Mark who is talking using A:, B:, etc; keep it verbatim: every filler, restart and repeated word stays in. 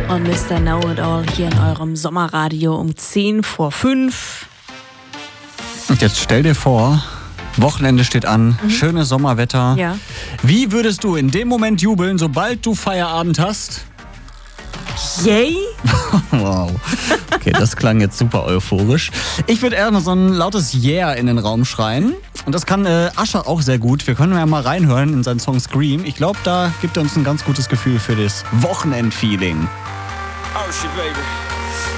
A: Und Mister Know It All hier in eurem Sommerradio um zehn vor fünf.
B: Und jetzt stell dir vor, Wochenende steht an, mhm. schönes Sommerwetter.
A: Ja.
B: Wie würdest du in dem Moment jubeln, sobald du Feierabend hast?
A: Yay!
B: Wow. Okay, das klang jetzt super euphorisch. Ich würde eher noch so ein lautes Yeah in den Raum schreien. Und das kann äh, Usher auch sehr gut. Wir können ja mal reinhören in seinen Song Scream. Ich glaube, da gibt er uns ein ganz gutes Gefühl für das Wochenendfeeling.
C: Oh shit, baby.